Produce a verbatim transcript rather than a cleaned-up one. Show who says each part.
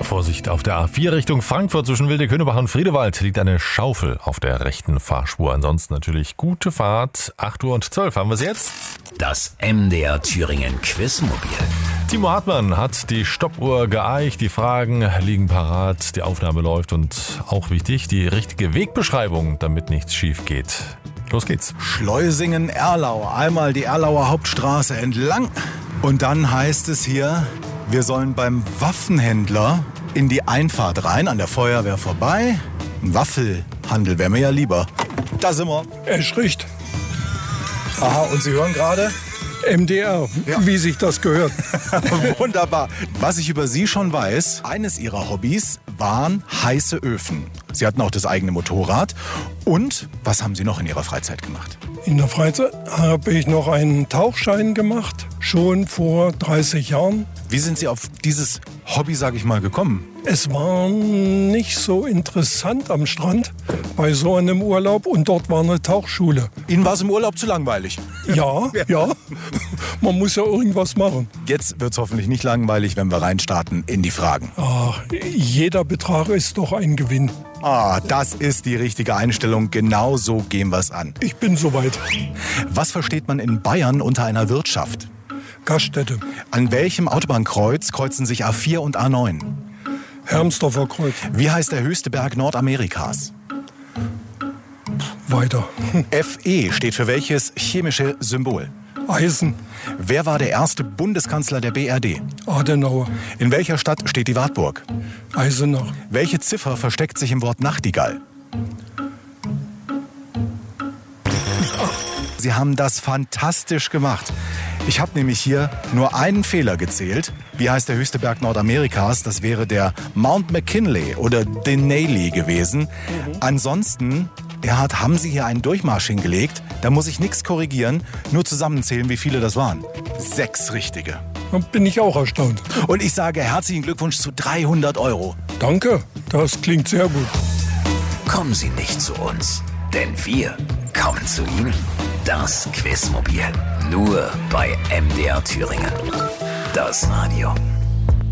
Speaker 1: Vorsicht, auf der A vier Richtung Frankfurt zwischen Wilde-Königbach und Friedewald liegt eine Schaufel auf der rechten Fahrspur. Ansonsten natürlich gute Fahrt. acht Uhr und zwölf haben wir es jetzt.
Speaker 2: Das M D R Thüringen Quizmobil.
Speaker 1: Timo Hartmann hat die Stoppuhr geeicht, die Fragen liegen parat, die Aufnahme läuft und auch wichtig, die richtige Wegbeschreibung, damit nichts schief geht. Los geht's.
Speaker 3: Schleusingen-Erlau, einmal die Erlauer Hauptstraße entlang und dann heißt es hier, wir sollen beim Waffenhändler in die Einfahrt rein, an der Feuerwehr vorbei. Ein Waffelhandel wäre mir ja lieber. Da sind wir.
Speaker 4: Es riecht.
Speaker 3: Aha, und Sie hören gerade?
Speaker 4: M D R,
Speaker 3: Ja.
Speaker 4: wie sich das gehört.
Speaker 3: Wunderbar. Was ich über Sie schon weiß, eines Ihrer Hobbys waren heiße Öfen. Sie hatten auch das eigene Motorrad. Und was haben Sie noch in Ihrer Freizeit gemacht?
Speaker 4: In der Freizeit habe ich noch einen Tauchschein gemacht, schon vor dreißig Jahren.
Speaker 3: Wie sind Sie auf dieses Hobby, sage ich mal, gekommen?
Speaker 4: Es war nicht so interessant am Strand bei so einem Urlaub und dort war eine Tauchschule.
Speaker 3: Ihnen war es im Urlaub zu langweilig.
Speaker 4: Ja, ja, man muss ja irgendwas machen.
Speaker 3: Jetzt wird es hoffentlich nicht langweilig, wenn wir reinstarten in die Fragen.
Speaker 4: Ach, jeder Betrag ist doch ein Gewinn.
Speaker 3: Ah, das ist die richtige Einstellung. Genau so gehen wir es an.
Speaker 4: Ich bin soweit.
Speaker 3: Was versteht man in Bayern unter einer Wirtschaft?
Speaker 4: Gaststätte,
Speaker 3: An welchem Autobahnkreuz kreuzen sich A vier und A neun?
Speaker 4: Hermsdorfer Kreuz,
Speaker 3: Wie heißt der höchste Berg Nordamerikas?
Speaker 4: weiter.
Speaker 3: Fe steht für welches chemische Symbol?
Speaker 4: Eisen,
Speaker 3: Wer war der erste Bundeskanzler der B R D?
Speaker 4: Adenauer,
Speaker 3: In welcher Stadt steht die Wartburg?
Speaker 4: Eisenach,
Speaker 3: Welche Ziffer versteckt sich im Wort Nachtigall? Sie haben das fantastisch gemacht. Ich habe nämlich hier nur einen Fehler gezählt. Wie heißt der höchste Berg Nordamerikas? Das wäre der Mount McKinley oder Denali gewesen. Mhm. Ansonsten, Erhard, haben Sie hier einen Durchmarsch hingelegt. Da muss ich nichts korrigieren, nur zusammenzählen, wie viele das waren. Sechs richtige.
Speaker 4: da bin ich auch erstaunt.
Speaker 3: Und ich sage herzlichen Glückwunsch zu dreihundert Euro.
Speaker 4: Danke, das klingt sehr gut.
Speaker 2: Kommen Sie nicht zu uns, denn wir kommen zu Ihnen. Das Quizmobil. Nur bei M D R Thüringen. Das Radio.